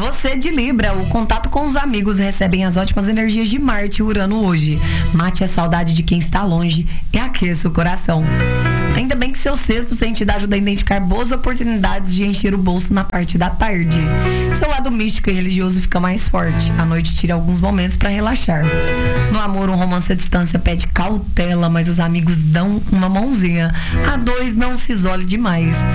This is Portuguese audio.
Você de Libra, o contato com os amigos recebem as ótimas energias de Marte e Urano hoje. Mate a saudade de quem está longe e aqueça o coração. Ainda bem que seu sexto sentido ajuda a identificar boas oportunidades de encher o bolso na parte da tarde. Seu lado místico e religioso fica mais forte. À noite tira alguns momentos para relaxar. No amor, um romance à distância pede cautela, mas os amigos dão uma mãozinha. A dois, não se isole demais.